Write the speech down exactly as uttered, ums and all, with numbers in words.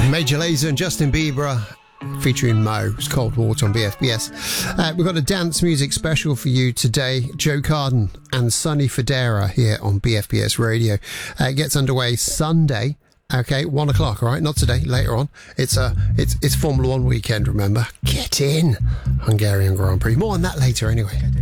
Major Lazer and Justin Bieber featuring Mo. It's Cold Water on B F B S. Uh, we've got a dance music special for you today. Joe Carden and Sonny Fodera here on B F B S Radio. Uh, it gets underway Sunday. Okay, one o'clock, all right? Not today, later on. It's uh, it's it's Formula One weekend, remember? Get in. Hungarian Grand Prix. More on that later anyway.